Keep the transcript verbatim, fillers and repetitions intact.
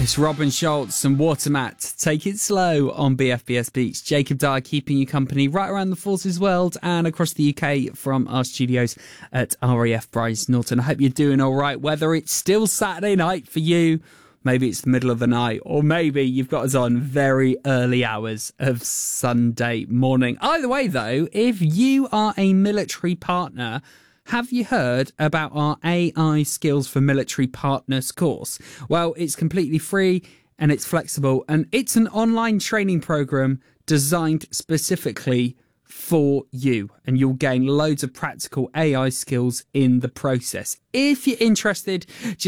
It's Robin Schultz and Watermat. Take it slow on B F B S Beats. Jacob Dyer keeping you company right around the Forces world and across the U K from our studios at R A F Bryce Norton. I hope you're doing all right, whether it's still Saturday night for you, maybe it's the middle of the night, or maybe you've got us on very early hours of Sunday morning. Either way, though, if you are a military partner, have you heard about our A I Skills for Military Partners course? Well, it's completely free and it's flexible, and it's an online training program designed specifically for you, and you'll gain loads of practical A I skills in the process. If you're interested, just